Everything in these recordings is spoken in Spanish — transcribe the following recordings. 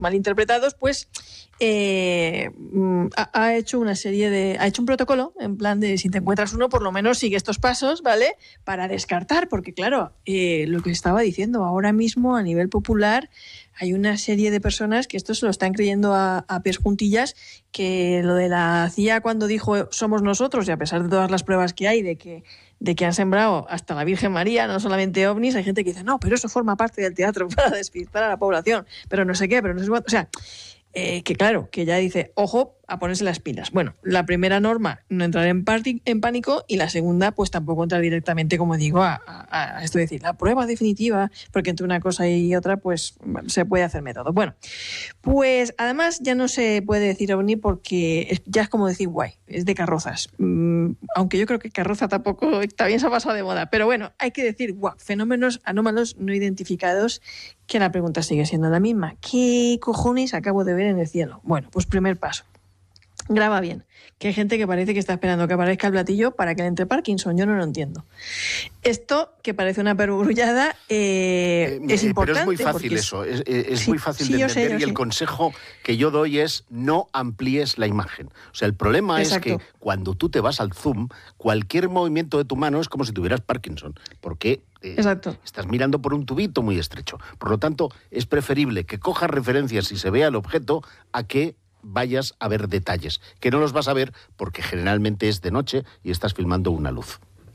malinterpretados, pues ha hecho un protocolo en plan de si te encuentras uno, por lo menos sigue estos pasos, ¿vale? Para descartar, porque claro, lo que estaba diciendo, ahora mismo a nivel popular hay una serie de personas que esto se lo están creyendo a pies juntillas, que lo de la CIA cuando dijo somos nosotros, y a pesar de todas las pruebas que hay de que han sembrado hasta la Virgen María, no solamente ovnis, hay gente que dice, no, pero eso forma parte del teatro para despistar a la población, pero no sé qué, pero no sé cuánto. O sea, que claro, que ya dice, ojo, a ponerse las pilas. Bueno, la primera norma, no entrar en pánico, y la segunda, pues tampoco entrar directamente, como digo, a esto de decir, la prueba definitiva, porque entre una cosa y otra, pues se puede hacer método. Bueno, pues además ya no se puede decir ovni porque ya es como decir guay, es de carrozas. Aunque yo creo que carroza tampoco también se ha pasado de moda, pero bueno, hay que decir guau, fenómenos anómalos no identificados, que la pregunta sigue siendo la misma. ¿Qué cojones acabo de ver en el cielo? Bueno, pues primer paso. Graba bien, que hay gente que parece que está esperando que aparezca el platillo para que le entre Parkinson. Yo no lo entiendo. Esto, que parece una perogrullada, es importante. Pero es muy fácil eso, es muy fácil de entender, y el consejo que yo doy es no amplíes la imagen. O sea, el problema es que cuando tú te vas al zoom, cualquier movimiento de tu mano es como si tuvieras Parkinson, porque estás mirando por un tubito muy estrecho. Por lo tanto, es preferible que cojas referencias y se vea el objeto a que vayas a ver detalles, que no los vas a ver porque generalmente es de noche y estás filmando una luz.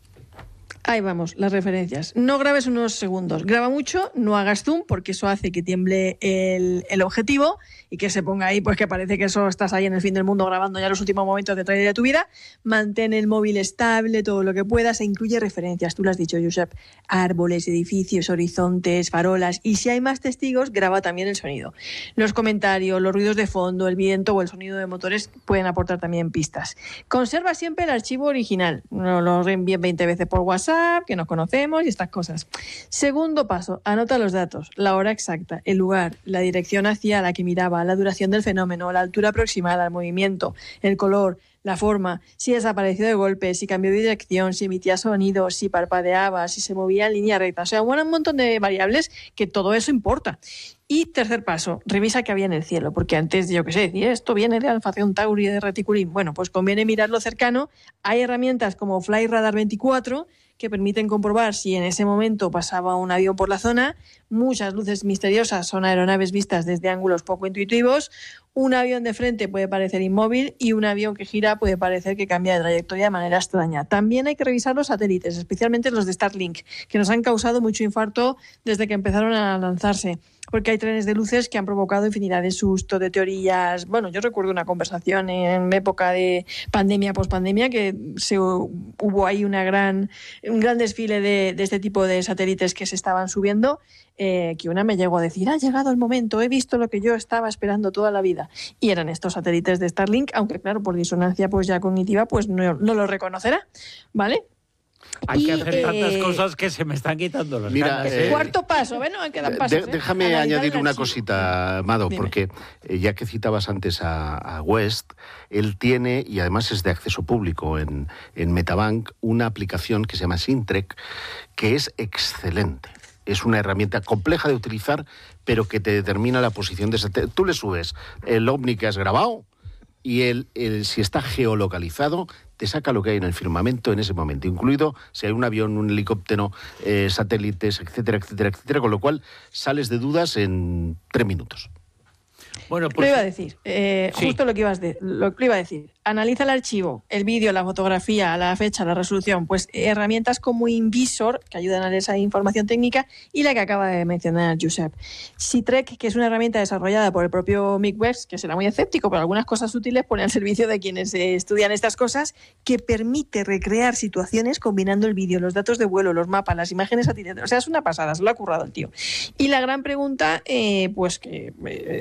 Ahí vamos, las referencias. No grabes unos segundos, graba mucho, no hagas zoom porque eso hace que tiemble el objetivo y que se ponga ahí, pues que parece que eso estás ahí en el fin del mundo grabando ya los últimos momentos de trailer de tu vida. Mantén el móvil estable, todo lo que puedas, e incluye referencias. Tú lo has dicho, Josep, árboles, edificios, horizontes, farolas, y si hay más testigos, graba también el sonido. Los comentarios, los ruidos de fondo, el viento o el sonido de motores pueden aportar también pistas. Conserva siempre el archivo original. No lo reenvíes 20 veces por WhatsApp, que nos conocemos y estas cosas. Segundo paso, anota los datos, la hora exacta, el lugar, la dirección hacia la que miraba, la duración del fenómeno, la altura aproximada, el movimiento, el color, la forma, si desapareció de golpe, si cambió de dirección, si emitía sonido, si parpadeaba, si se movía en línea recta. O sea, bueno, un montón de variables que todo eso importa. Y tercer paso, revisa qué había en el cielo, porque antes, yo qué sé, decir esto viene de Alpha Centauri, de Reticulín. Bueno, pues conviene mirarlo cercano. Hay herramientas como Fly Radar 24 que permiten comprobar si en ese momento pasaba un avión por la zona. Muchas luces misteriosas son aeronaves vistas desde ángulos poco intuitivos. Un avión de frente puede parecer inmóvil y un avión que gira puede parecer que cambia de trayectoria de manera extraña. También hay que revisar los satélites, especialmente los de Starlink, que nos han causado mucho infarto desde que empezaron a lanzarse, porque hay trenes de luces que han provocado infinidad de sustos, de teorías. Bueno, yo recuerdo una conversación en época de pandemia, pospandemia, que hubo ahí un gran desfile de este tipo de satélites que se estaban subiendo, que una me llegó a decir, ha llegado el momento, he visto lo que yo estaba esperando toda la vida. Y eran estos satélites de Starlink, aunque claro, por disonancia pues ya cognitiva, pues no lo reconocerá, ¿vale? Hay que hacer tantas cosas que se me están quitando las ganas. Cuarto paso, bueno, quedan pasos. Déjame añadir una cosita, Amado, porque ya que citabas antes a West, él tiene, y además es de acceso público en Metabank, una aplicación que se llama Syntrek, que es excelente. Es una herramienta compleja de utilizar, pero que te determina la posición de satélite. Tú le subes el ovni que has grabado y si está geolocalizado, te saca lo que hay en el firmamento en ese momento, incluido si hay un avión, un helicóptero, satélites, etcétera, etcétera, etcétera, con lo cual sales de dudas en 3 minutos. Bueno, pues, lo iba a decir, justo lo que iba a decir. Analiza el archivo, el vídeo, la fotografía, la fecha, la resolución, pues herramientas como Invisor, que ayudan a esa información técnica, y la que acaba de mencionar Josep. Syntrek, que es una herramienta desarrollada por el propio Mick West, que será muy escéptico, pero algunas cosas útiles pone al servicio de quienes estudian estas cosas, que permite recrear situaciones combinando el vídeo, los datos de vuelo, los mapas, las imágenes satélites. O sea, es una pasada, se lo ha currado el tío. Y la gran pregunta, pues que